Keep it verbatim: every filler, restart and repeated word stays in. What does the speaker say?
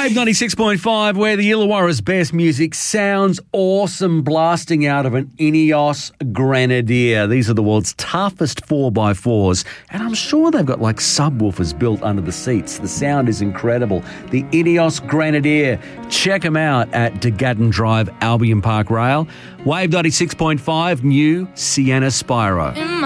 Wave ninety-six point five, where the Illawarra's best music sounds awesome, blasting out of an Ineos Grenadier. These are the world's toughest four by fours, and I'm sure they've got like subwoofers built under the seats. The sound is incredible. The Ineos Grenadier. Check them out at De Gaddon Drive, Albion Park Rail. Wave ninety-six point five, new Sienna Spyro.